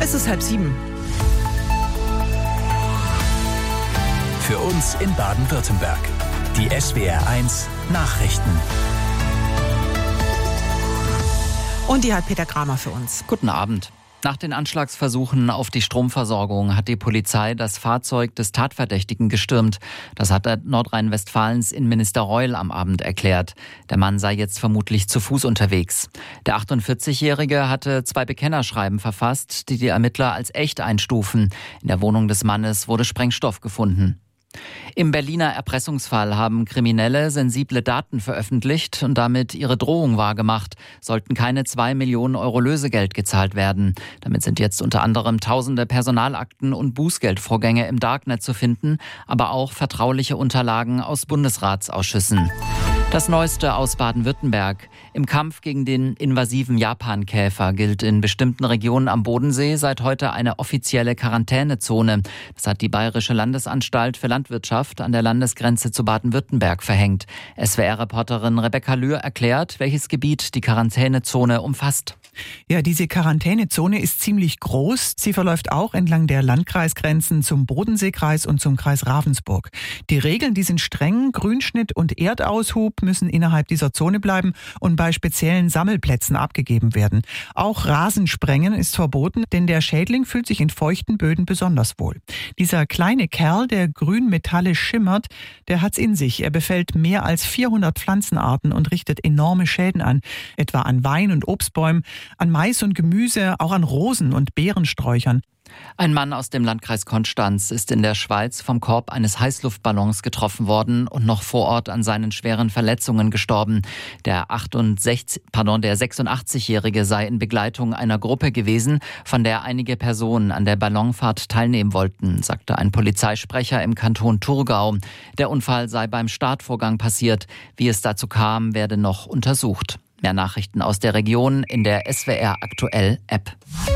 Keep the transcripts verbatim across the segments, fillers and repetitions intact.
Es ist halb sieben. Für uns in Baden-Württemberg. Die S W R eins Nachrichten. Und die hat Peter Kramer für uns. Guten Abend. Nach den Anschlagsversuchen auf die Stromversorgung hat die Polizei das Fahrzeug des Tatverdächtigen gestürmt. Das hat Nordrhein-Westfalens Innenminister Reul am Abend erklärt. Der Mann sei jetzt vermutlich zu Fuß unterwegs. Der achtundvierzigjährige hatte zwei Bekennerschreiben verfasst, die die Ermittler als echt einstufen. In der Wohnung des Mannes wurde Sprengstoff gefunden. Im Berliner Erpressungsfall haben Kriminelle sensible Daten veröffentlicht und damit ihre Drohung wahrgemacht, sollten keine zwei Millionen Euro Lösegeld gezahlt werden. Damit sind jetzt unter anderem tausende Personalakten und Bußgeldvorgänge im Darknet zu finden, aber auch vertrauliche Unterlagen aus Bundesratsausschüssen. Das Neueste aus Baden-Württemberg. Im Kampf gegen den invasiven Japankäfer gilt in bestimmten Regionen am Bodensee seit heute eine offizielle Quarantänezone. Das hat die Bayerische Landesanstalt für Landwirtschaft an der Landesgrenze zu Baden-Württemberg verhängt. S W R-Reporterin Rebecca Lühr erklärt, welches Gebiet die Quarantänezone umfasst. Ja, diese Quarantänezone ist ziemlich groß. Sie verläuft auch entlang der Landkreisgrenzen zum Bodenseekreis und zum Kreis Ravensburg. Die Regeln, die sind streng. Grünschnitt und Erdaushub müssen innerhalb dieser Zone bleiben und bei speziellen Sammelplätzen abgegeben werden. Auch Rasensprengen ist verboten, denn der Schädling fühlt sich in feuchten Böden besonders wohl. Dieser kleine Kerl, der grün metallisch schimmert, der hat's in sich. Er befällt mehr als vierhundert Pflanzenarten und richtet enorme Schäden an, etwa an Wein- und Obstbäumen, an Mais und Gemüse, auch an Rosen- und Beerensträuchern. Ein Mann aus dem Landkreis Konstanz ist in der Schweiz vom Korb eines Heißluftballons getroffen worden und noch vor Ort an seinen schweren Verletzungen gestorben. Der achtundsechzig, pardon, der sechsundachtzigjährige sei in Begleitung einer Gruppe gewesen, von der einige Personen an der Ballonfahrt teilnehmen wollten, sagte ein Polizeisprecher im Kanton Thurgau. Der Unfall sei beim Startvorgang passiert. Wie es dazu kam, werde noch untersucht. Mehr Nachrichten aus der Region in der S W R Aktuell App.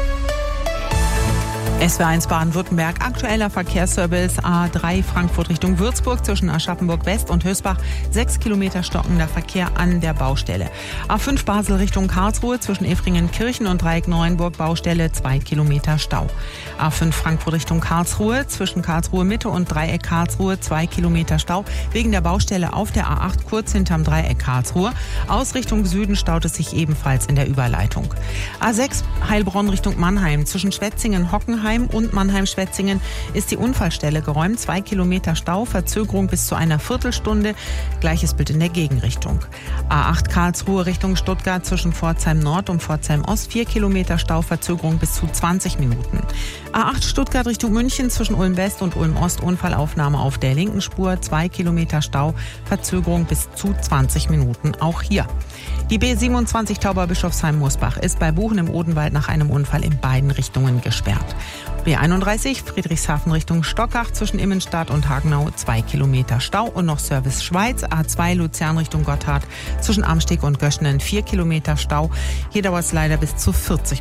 S W R eins Baden-Württemberg, aktueller Verkehrsservice A drei Frankfurt Richtung Würzburg zwischen Aschaffenburg West und Hösbach. Sechs Kilometer stockender Verkehr an der Baustelle. A fünf Basel Richtung Karlsruhe zwischen Efringen-Kirchen und Dreieck-Neuenburg Baustelle. Zwei Kilometer Stau. A fünf Frankfurt Richtung Karlsruhe zwischen Karlsruhe Mitte und Dreieck Karlsruhe. Zwei Kilometer Stau wegen der Baustelle auf der A acht kurz hinterm Dreieck Karlsruhe. Aus Richtung Süden staut es sich ebenfalls in der Überleitung. A sechs Heilbronn Richtung Mannheim zwischen Schwetzingen-Hockenheim und Mannheim-Schwetzingen ist die Unfallstelle geräumt. Zwei Kilometer Stau, Verzögerung bis zu einer Viertelstunde. Gleiches Bild in der Gegenrichtung. A acht Karlsruhe Richtung Stuttgart zwischen Pforzheim Nord und Pforzheim Ost. Vier Kilometer Stau, Verzögerung bis zu zwanzig Minuten. A acht Stuttgart Richtung München zwischen Ulm West und Ulm Ost. Unfallaufnahme auf der linken Spur. Zwei Kilometer Stau, Verzögerung bis zu zwanzig Minuten. Auch hier. Die B siebenundzwanzig Tauber-Bischofsheim-Mosbach ist bei Buchen im Odenwald nach einem Unfall in beiden Richtungen gesperrt. B einunddreißig Friedrichshafen Richtung Stockach zwischen Immenstadt und Hagenau. Zwei Kilometer Stau und noch Service Schweiz. A zwei Luzern Richtung Gotthard zwischen Amsteg und Göschenen. Vier Kilometer Stau. Hier dauert es leider bis zu vierzig